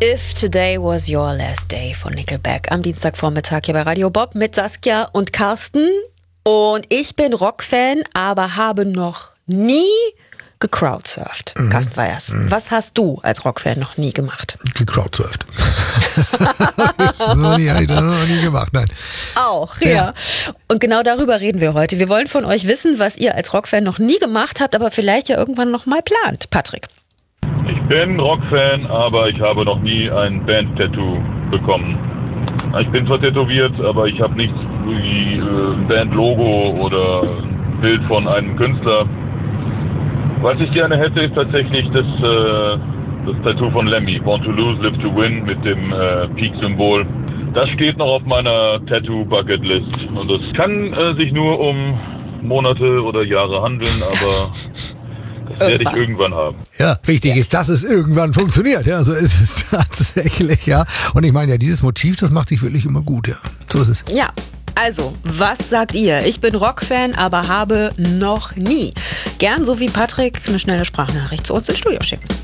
If Today Was Your Last Day von Nickelback am Dienstagvormittag hier bei Radio Bob mit Saskia und Carsten. Und ich bin Rockfan, aber habe noch nie gecrowdsurft. Carsten Weyers, was hast du als Rockfan noch nie gemacht? Gecrowdsurft. Habe ich noch nie gemacht, nein. Auch, ja. Und genau darüber reden wir heute. Wir wollen von euch wissen, was ihr als Rockfan noch nie gemacht habt, aber vielleicht ja irgendwann noch mal plant. Patrick. Ich bin Rockfan, aber ich habe noch nie ein Band-Tattoo bekommen. Ich bin zwar tätowiert, aber ich habe nichts wie ein Band-Logo oder ein Bild von einem Künstler. Was ich gerne hätte, ist tatsächlich das Tattoo von Lemmy, Born to Lose, Live to Win, mit dem Peak-Symbol. Das steht noch auf meiner Tattoo-Bucket-List. Und es kann sich nur um Monate oder Jahre handeln, aber das werde ich irgendwann haben. Ja, wichtig ist, dass es irgendwann funktioniert. Ja, so ist es tatsächlich, ja. Und ich meine ja, dieses Motiv, das macht sich wirklich immer gut, ja. So ist es. Ja. Also, was sagt ihr? Ich bin Rockfan, aber habe noch nie. Gern so wie Patrick eine schnelle Sprachnachricht zu uns ins Studio schicken.